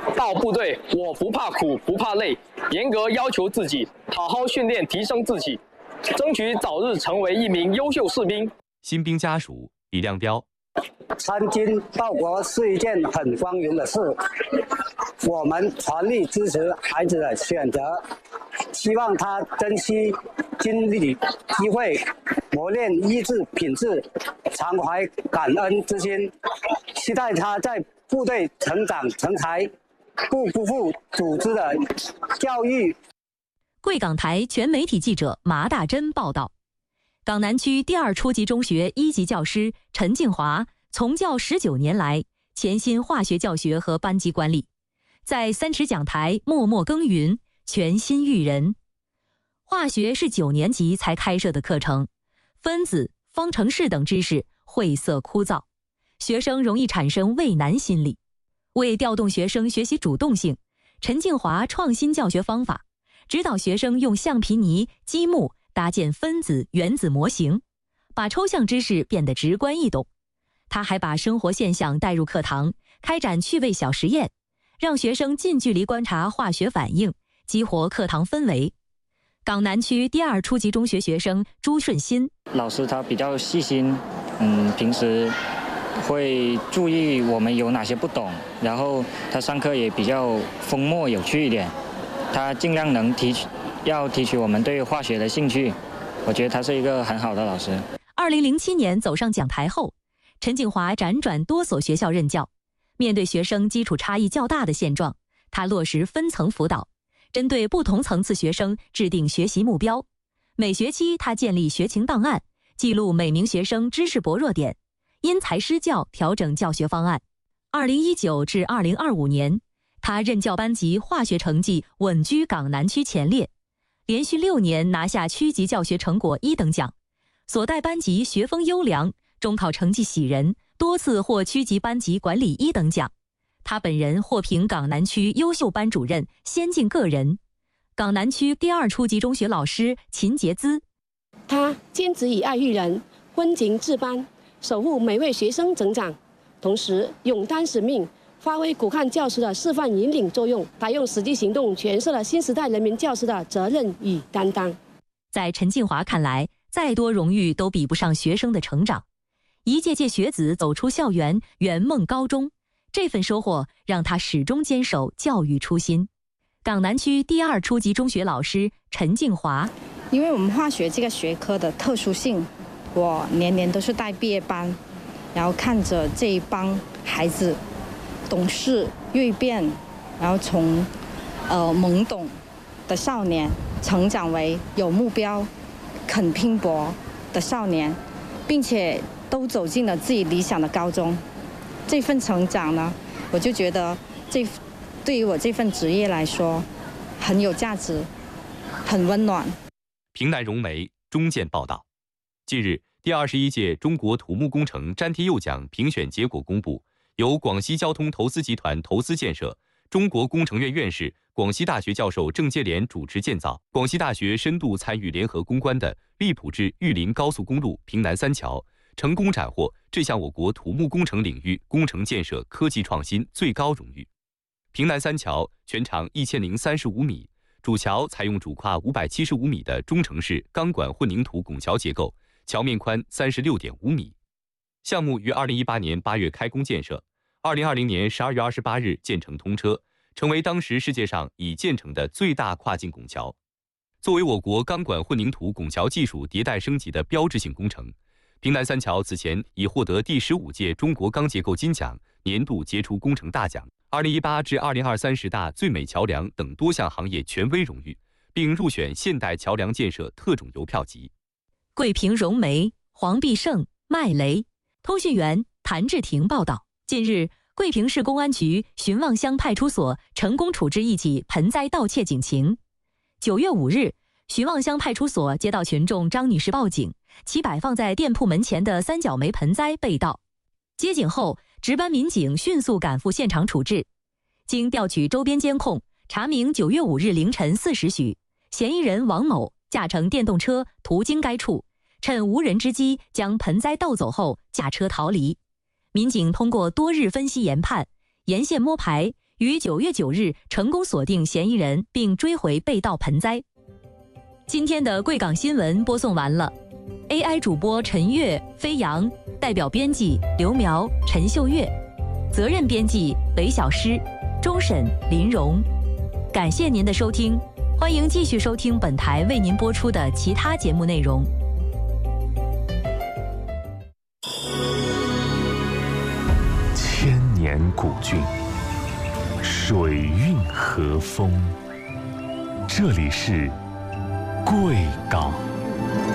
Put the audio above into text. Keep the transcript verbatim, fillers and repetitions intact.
到部队，我不怕苦，不怕累，严格要求自己，好好训练，提升自己，争取早日成为一名优秀士兵。 新兵家属李亮彪。 参军报国是一件很光荣的事，我们全力支持孩子的选择，希望他珍惜经历机会，磨练意志品质，常怀感恩之心，期待他在部队成长成才，不辜负组织的教育。 贵港台全媒体记者麻大珍报道，港南区第二初级中学一级教师陈静华从教十九年来，潜心化学教学和班级管理，在三尺讲台默默耕耘，全心育人。化学是九年级才开设的课程，分子、方程式等知识晦涩枯燥，学生容易产生畏难心理。为调动学生学习主动性，陈静华创新教学方法，指导学生用橡皮泥、积木搭建分子、原子模型，把抽象知识变得直观易懂。他还把生活现象带入课堂，开展趣味小实验，让学生近距离观察化学反应，激活课堂氛围。港南区第二初级中学学生朱顺新， 老师他比较细心，嗯，平时会注意我们有哪些不懂，然后他上课也比较风默有趣一点，他尽量能提取，要提取我们对化学的兴趣。我觉得他是一个很好的老师。 二零零七年走上讲台后，陈静华辗转多所学校任教，面对学生基础差异较大的现状，他落实分层辅导，针对不同层次学生制定学习目标。每学期他建立学情档案，记录每名学生知识薄弱点，因材施教调整教学方案。二零一九至二零二五年，他任教班级化学成绩稳居港南区前列，连续六年拿下区级教学成果一等奖，所带班级学风优良，中考成绩喜人，多次获区级班级管理一等奖。他本人获评港南区优秀班主任、先进个人。港南区第二初级中学老师秦杰姿， 他坚持以爱育人，温情治班，守护每位学生成长，同时勇担使命，发挥骨干教师的示范引领作用。他用实际行动诠释了新时代人民教师的责任与担当。 在陈静华看来，再多荣誉都比不上学生的成长。一届届学子走出校园，圆梦高中，这份收获让他始终坚守教育初心。港南区第二初级中学老师陈静华， 因为我们化学这个学科的特殊性，我年年都是带毕业班，然后看着这一帮孩子懂事蜕变，然后从呃懵懂的少年成长为有目标、肯拼搏的少年，并且都走进了自己理想的高中。这份成长呢，我就觉得这对于我这份职业来说很有价值，很温暖。 平南融媒中建报道，近日，第二十一届中国土木工程詹贴釉奖评选结果公布，由广西交通投资集团投资建设，中国工程院院士、广西大学教授郑接连主持建造，广西大学深度参与联合攻关的荔浦至玉林高速公路平南三桥，成功斩获这项我国土木工程领域工程建设科技创新最高荣誉。平南三桥全长一千零三十五米，主桥采用主跨五百七十五米的中程式钢管混凝土拱桥结构，桥面宽三十六点五米。项目于二零一八年八月开工建设，二零二零年十二月二十八日建成通车，成为当时世界上已建成的最大跨境拱桥。作为我国钢管混凝土拱桥技术迭代升级的标志性工程，平南三桥此前已获得第十五届中国钢结构金奖年度杰出工程大奖、二零一八至二零二三十大最美桥梁等多项行业权威荣誉，并入选现代桥梁建设特种邮票级。 桂平融媒黄必胜、麦雷，通讯员谭志婷报道，近日，桂平市公安局寻望乡派出所成功处置一起盆栽盗窃警情。九月五日，寻望乡派出所接到群众张女士报警，其摆放在店铺门前的三角梅盆栽被盗。接警后，值班民警迅速赶赴现场处置。经调取周边监控，查明九月五日凌晨四时许，嫌疑人王某驾乘电动车途经该处，趁无人之机将盆栽盗走后驾车逃离。民警通过多日分析研判，沿线摸排， 于九月九日成功锁定嫌疑人，并追回被盗盆栽。今天的贵港新闻播送完了 ，A I 主播陈月、飞扬，代表编辑刘苗、陈秀月，责任编辑雷小诗，终审林荣。感谢您的收听，欢迎继续收听本台为您播出的其他节目内容。 千年古郡，水韵和风，这里是贵港。